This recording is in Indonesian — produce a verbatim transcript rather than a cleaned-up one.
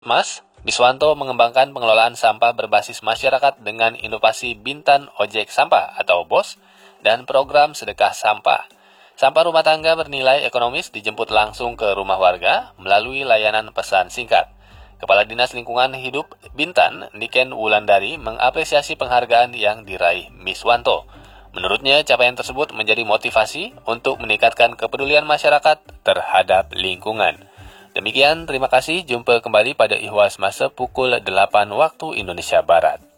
Mas, Biswanto mengembangkan pengelolaan sampah berbasis masyarakat dengan inovasi Bintan Ojek Sampah atau B O S dan program sedekah sampah. Sampah rumah tangga bernilai ekonomis dijemput langsung ke rumah warga melalui layanan pesan singkat. Kepala Dinas Lingkungan Hidup Bintan, Niken Wulandari, mengapresiasi penghargaan yang diraih Miswanto. Menurutnya, capaian tersebut menjadi motivasi untuk meningkatkan kepedulian masyarakat terhadap lingkungan. Demikian, terima kasih. Jumpa kembali pada Ihwas Masa pukul delapan waktu Indonesia Barat.